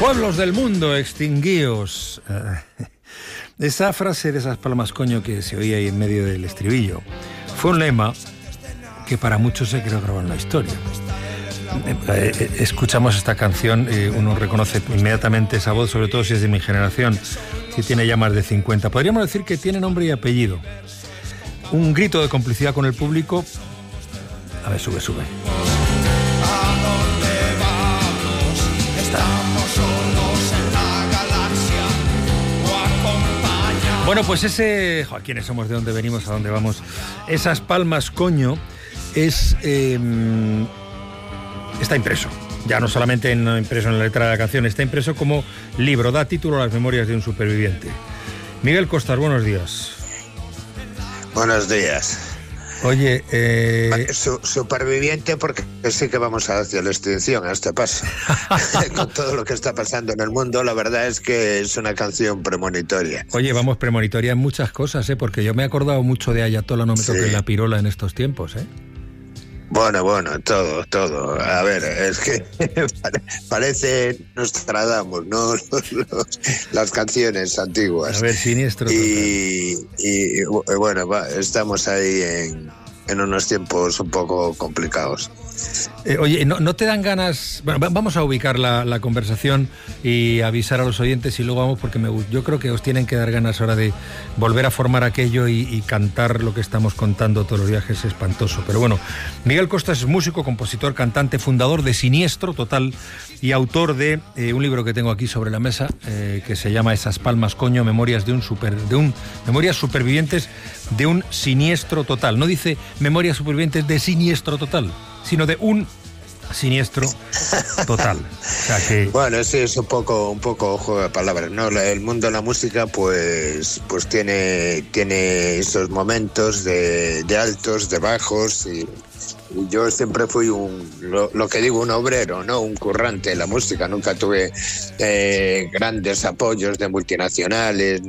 Pueblos del mundo, extinguíos. Esa frase de esas palmas, coño, que se oía ahí en medio del estribillo, fue un lema que para muchos se quedó grabado en la historia. Escuchamos esta canción, uno reconoce inmediatamente esa voz, sobre todo si es de mi generación, que tiene ya más de 50. Podríamos decir que tiene nombre y apellido. Un grito de complicidad con el público. A ver, sube. Bueno, pues ese... ¿quiénes somos? ¿De dónde venimos? ¿A dónde vamos? Esas palmas, coño, está impreso. Ya no solamente impreso en la letra de la canción, está impreso como libro. Da título a las memorias de un superviviente. Miguel Costas, buenos días. Buenos días. Oye, superviviente, porque sí que vamos hacia la extinción a este paso. Con todo lo que está pasando en el mundo, la verdad es que es una canción premonitoria. Oye, vamos, premonitoria en muchas cosas, porque yo me he acordado mucho de Ayatollah, no me toques la pirola en estos tiempos, Bueno, todo. A ver, es que parece Nostradamus, ¿no? Las canciones antiguas. A ver, siniestro. Y bueno, estamos ahí en unos tiempos un poco complicados. Oye, ¿no te dan ganas? Bueno, vamos a ubicar la conversación y avisar a los oyentes y luego vamos, porque yo creo que os tienen que dar ganas ahora de volver a formar aquello y cantar lo que estamos contando todos los viajes, espantoso. Pero bueno, Miguel Costas es músico, compositor, cantante, fundador de Siniestro Total y autor de un libro que tengo aquí sobre la mesa, que se llama Esas palmas, coño, memorias memorias supervivientes de un siniestro total. No dice memorias supervivientes de siniestro total, sino de un siniestro total. O sea que... Bueno, sí, es un poco juego de palabras, ¿no? El mundo de la música pues tiene esos momentos de altos, de bajos, y yo siempre fui lo que digo, un obrero, ¿no? Un currante en la música. Nunca tuve grandes apoyos de multinacionales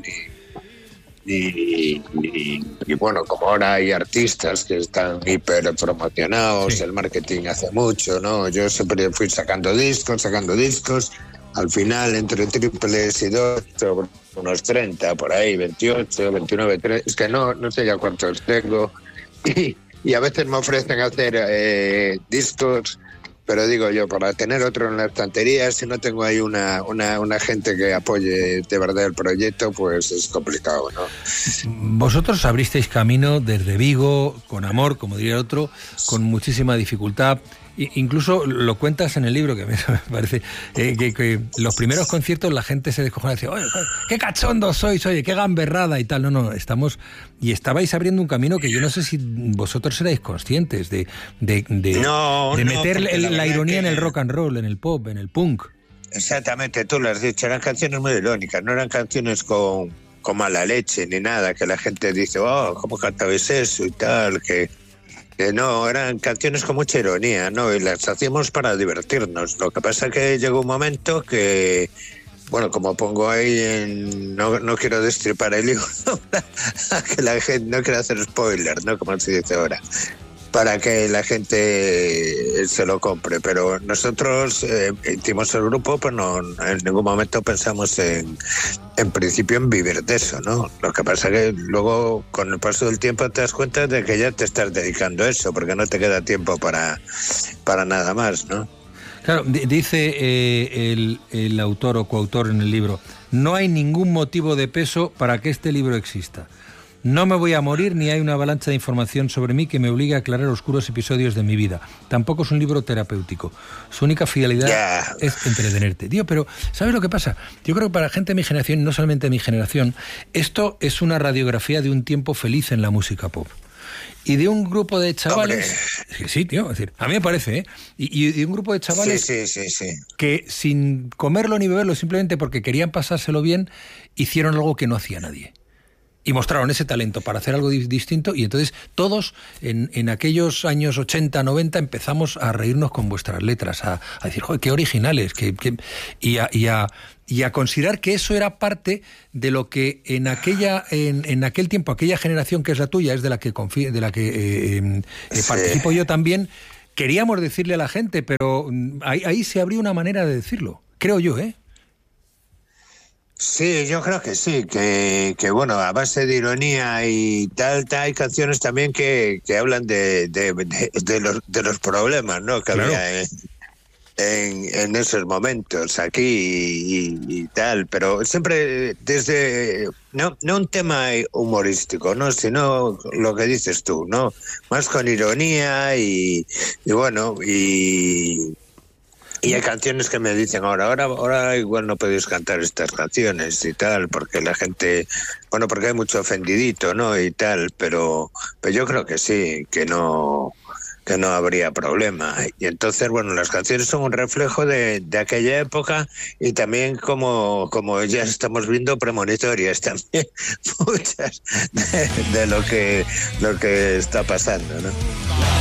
y bueno, como ahora hay artistas que están hiper promocionados, sí. El marketing hace mucho, ¿no? Yo siempre fui sacando discos, al final entre triples y dos, sobre unos 30, por ahí, 28, 29, 30, es que no sé ya cuántos tengo, y a veces me ofrecen hacer discos, pero digo yo, para tener otro en la estantería, si no tengo ahí una gente que apoye de verdad el proyecto, pues es complicado, ¿no? Vosotros abristeis camino desde Vigo, con amor, como diría otro, con muchísima dificultad. Incluso lo cuentas en el libro, que me parece que los primeros conciertos la gente se descojona y decía, oye, qué cachondo sois, oye, qué gamberrada y tal. No, estabais abriendo un camino que yo no sé si vosotros erais conscientes de meter la ironía en el rock and roll, en el pop, en el punk. Exactamente, tú lo has dicho, eran canciones muy irónicas, no eran canciones con mala leche ni nada, que la gente dice, ¿cómo cantabais eso y tal? Que no, eran canciones con mucha ironía, ¿no? Y las hacíamos para divertirnos. Lo que pasa es que llegó un momento que, bueno, como pongo ahí no quiero destripar el libro, que la gente, no quiero hacer spoiler, ¿no? Como se dice ahora, para que la gente se lo compre. Pero nosotros hicimos el grupo, pues no, en ningún momento pensamos en principio en vivir de eso, ¿no? Lo que pasa es que luego, con el paso del tiempo, te das cuenta de que ya te estás dedicando a eso, porque no te queda tiempo para nada más, ¿no? Claro, dice el autor o coautor en el libro, no hay ningún motivo de peso para que este libro exista. No me voy a morir ni hay una avalancha de información sobre mí que me obligue a aclarar oscuros episodios de mi vida. Tampoco es un libro terapéutico. Su única finalidad es entretenerte. Tío, pero ¿sabes lo que pasa? Yo creo que para gente de mi generación, no solamente de mi generación, esto es una radiografía de un tiempo feliz en la música pop. Y de un grupo de chavales... Sí, tío, es decir, a mí me parece, y de un grupo de chavales sí. Que sin comerlo ni beberlo, simplemente porque querían pasárselo bien, hicieron algo que no hacía nadie. Y mostraron ese talento para hacer algo distinto, y entonces todos en aquellos años 80, 90 empezamos a reírnos con vuestras letras, a decir, joder, qué originales, y a considerar que eso era parte de lo que en aquel tiempo, aquella generación que es la tuya, es de la que participo yo también, queríamos decirle a la gente, pero ahí se abrió una manera de decirlo, creo yo, Sí, yo creo que sí, que bueno, a base de ironía y tal, hay canciones también que hablan de los problemas, ¿no? Que Claro. había en esos momentos aquí y tal, pero siempre desde, no un tema humorístico, ¿no? Sino lo que dices tú, ¿no? Más con ironía y bueno, y hay canciones que me dicen ahora igual no podéis cantar estas canciones y tal, porque la gente, bueno, porque hay mucho ofendidito, ¿no? Y tal, pero yo creo que sí, que no habría problema. Y entonces, bueno, las canciones son un reflejo de aquella época y también como ya estamos viendo premonitorias también muchas de lo que está pasando, ¿no?